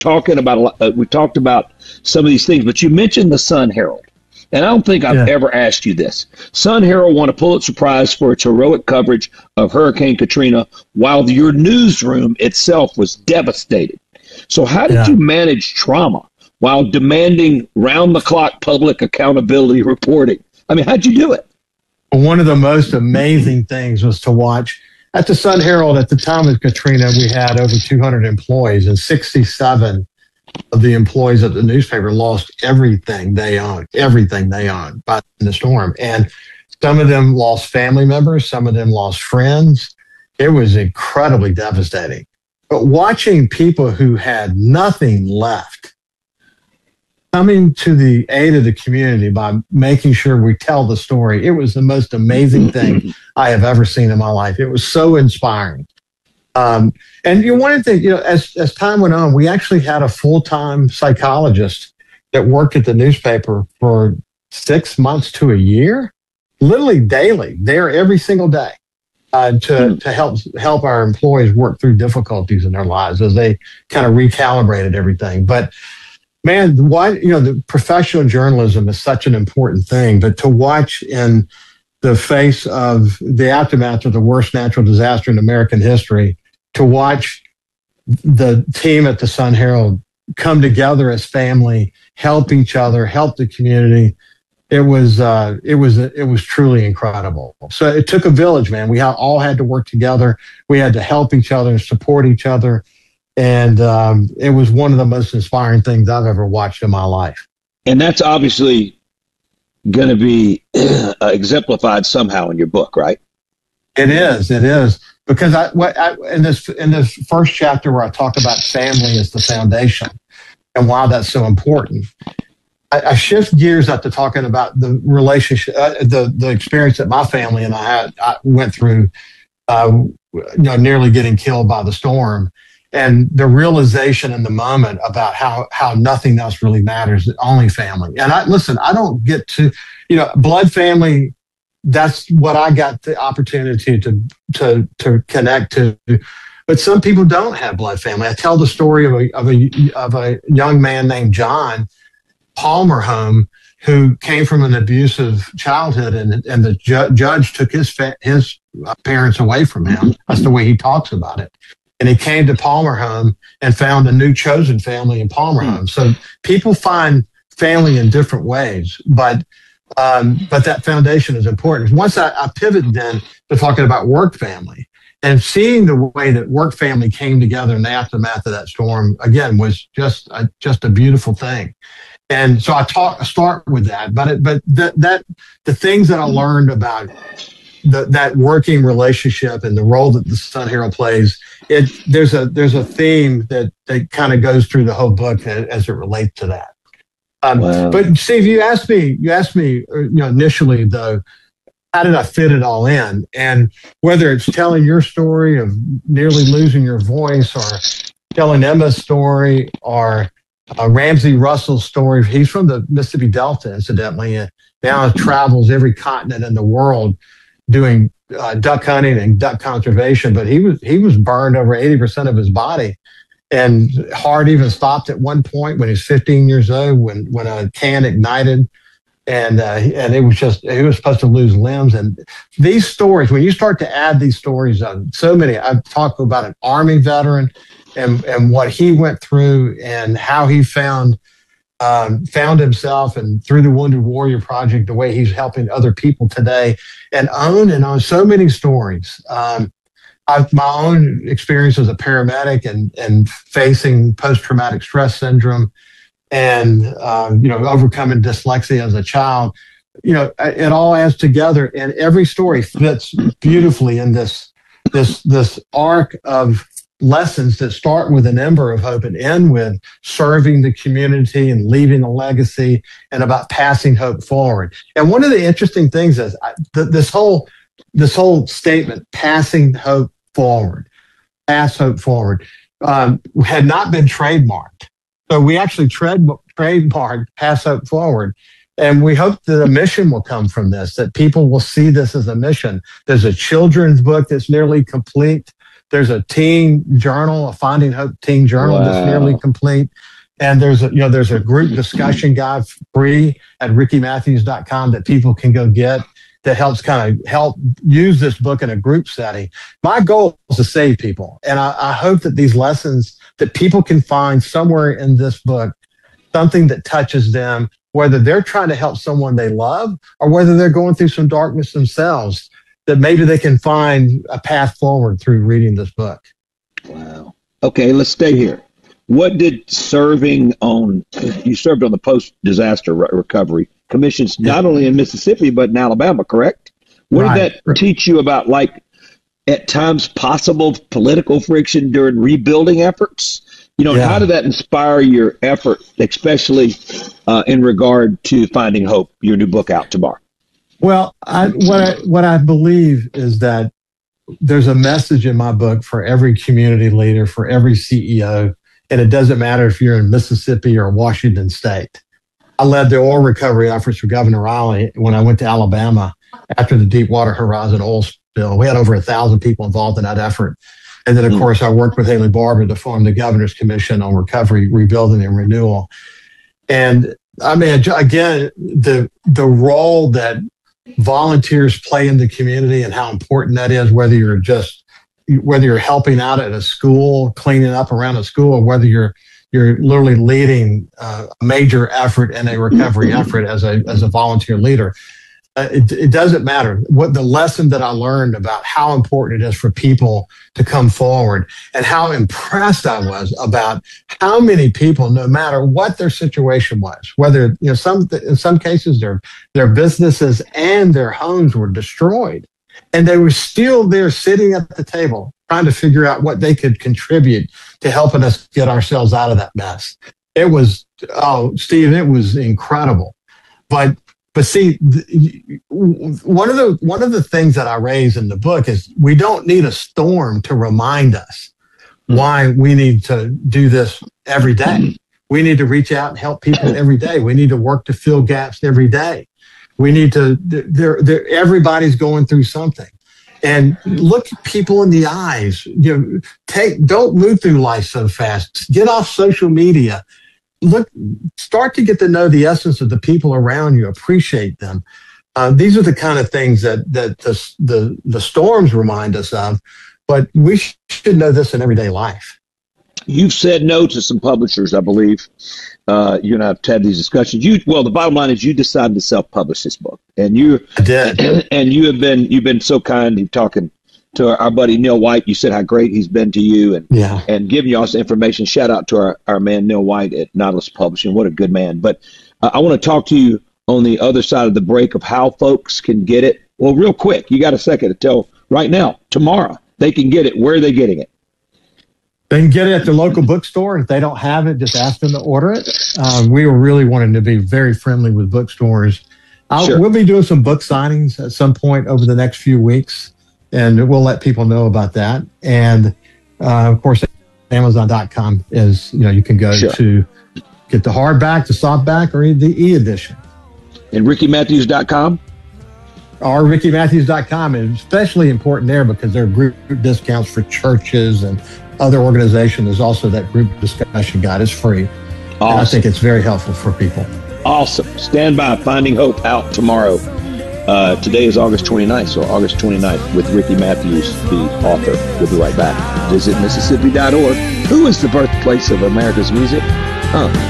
talking about we talked about some of these things, but you mentioned the Sun Herald. And I don't think I've Yeah. ever asked you this. Sun Herald won a Pulitzer Prize for its heroic coverage of Hurricane Katrina, while your newsroom itself was devastated. So how did Yeah. you manage trauma while demanding round-the-clock public accountability reporting? I mean, how'd you do it? One of the most amazing things was to watch at the Sun Herald at the time of Katrina. We had over 200 employees, and 67 of the employees of the newspaper lost everything they owned by the storm. And some of them lost family members, some of them lost friends. It was incredibly devastating. But watching people who had nothing left coming to the aid of the community by making sure we tell the story, it was the most amazing thing I have ever seen in my life. It was so inspiring. And one of the things, as time went on, we actually had a full-time psychologist that worked at the newspaper for 6 months to a year, literally daily, there every single day, to help our employees work through difficulties in their lives as they kind of recalibrated everything. But man, the professional journalism is such an important thing, but to watch in the face of the aftermath of the worst natural disaster in American history, to watch the team at the Sun Herald come together as family, help each other, help the community. It was truly incredible. So it took a village, man. We all had to work together. We had to help each other and support each other. And it was one of the most inspiring things I've ever watched in my life. And that's obviously going to be exemplified somehow in your book, right? It is. Because in this first chapter where I talk about family as the foundation and why that's so important, I shift gears up to talking about the relationship, the experience that my family and I went through, nearly getting killed by the storm, and the realization in the moment about how nothing else really matters, only family. And I don't get to, blood family. That's what I got the opportunity to connect to. But some people don't have blood family. I tell the story of a young man named John Palmerhome who came from an abusive childhood, and the judge took his parents away from him. That's the way he talks about it. And he came to Palmerhome and found a new chosen family in Palmerhome. So people find family in different ways, but that foundation is important. Once I pivoted then to talking about work family, and seeing the way that work family came together in the aftermath of that storm, again, was just a beautiful thing. And so I start with that, but the things that I learned about that working relationship and the role that the Sun Herald plays, there's a theme that kind of goes through the whole book as it relates to that. Wow. But Steve, you asked me, initially though, how did I fit it all in? And whether it's telling your story of nearly losing your voice, or telling Emma's story, or Ramsey Russell's story. He's from the Mississippi Delta, incidentally, and now travels every continent in the world doing duck hunting and duck conservation. But he was burned over 80% of his body. And heart even stopped at one point when he was 15 years old, when a can ignited, and he was supposed to lose limbs. And these stories, when you start to add these stories on, so many. I've talked about an Army veteran and what he went through and how he found himself, and through the Wounded Warrior Project, the way he's helping other people today, and on so many stories. My own experience as a paramedic and facing post-traumatic stress syndrome, and overcoming dyslexia as a child, it all adds together, and every story fits beautifully in this arc of lessons that start with an ember of hope and end with serving the community and leaving a legacy, and about passing hope forward. And one of the interesting things is this whole statement, passing hope forward, pass hope forward, had not been trademarked. So we actually trademarked pass hope forward. And we hope that a mission will come from this, that people will see this as a mission. There's a children's book that's nearly complete There's a teen journal, a Finding Hope teen journal that's nearly complete. And there's a group discussion guide free at rickymatthews.com that people can go get that helps help use this book in a group setting. My goal is to save people. And I hope that these lessons that people can find somewhere in this book, something that touches them, whether they're trying to help someone they love or whether they're going through some darkness themselves, that maybe they can find a path forward through reading this book. Wow. Okay, let's stay here. What did you served on the post-disaster recovery commissions, not only in Mississippi, but in Alabama, correct? What did that teach you about, like, at times possible political friction during rebuilding efforts? How did that inspire your effort, especially in regard to Finding Hope, your new book out tomorrow? Well, what I believe is that there's a message in my book for every community leader, for every CEO, and it doesn't matter if you're in Mississippi or Washington State. I led the oil recovery efforts for Governor Riley when I went to Alabama after the Deepwater Horizon oil spill. We had over 1,000 people involved in that effort. And then, of course, I worked with Haley Barbour to form the Governor's Commission on Recovery, Rebuilding, and Renewal. And I mean, again, the role that volunteers play in the community and how important that is, whether you're helping out at a school, cleaning up around a school, or whether you're literally leading a major effort in a recovery effort as a volunteer leader. It doesn't matter. What the lesson that I learned about how important it is for people to come forward and how impressed I was about how many people, no matter what their situation was, whether in some cases their businesses and their homes were destroyed, and they were still there sitting at the table trying to figure out what they could contribute to helping us get ourselves out of that mess. It was, Steve, it was incredible. But see, one of the things that I raise in the book is we don't need a storm to remind us why we need to do this every day. We need to reach out and help people every day. We need to work to fill gaps every day. We need to. Everybody's going through something, and look people in the eyes. Don't move through life so fast. Get off social media. Start to get to know the essence of the people around you. Appreciate them. These are the kind of things that the storms remind us of, but we should know this in everyday life. You've said no to some publishers, I believe. You and I have had these discussions. The bottom line is you decided to self-publish this book, and I did. And you've been so kind. You're talking to our buddy Neil White. You said how great he's been to you, and giving you all this information. Shout out to our man Neil White at Nautilus Publishing. What a good man. But I want to talk to you on the other side of the break of how folks can get it. Well, real quick, you got a second to tell right now, tomorrow, they can get it. Where are they getting it? They can get it at the local bookstore. If they don't have it, just ask them to order it. We were really wanting to be very friendly with bookstores. We'll be doing some book signings at some point over the next few weeks, and we'll let people know about that. And, of course, Amazon.com is, you can go to get the hardback, the softback, or the e-edition. And RickyMatthews.com? Or RickyMatthews.com is especially important there because there are group discounts for churches and other organizations. There's also that group discussion guide. It's free. Awesome. And I think it's very helpful for people. Awesome. Stand by. Finding Hope out tomorrow. Today is August 29th, so August 29th with Ricky Matthews, the author. We'll be right back. Visit Mississippi.org. Who is the birthplace of America's music?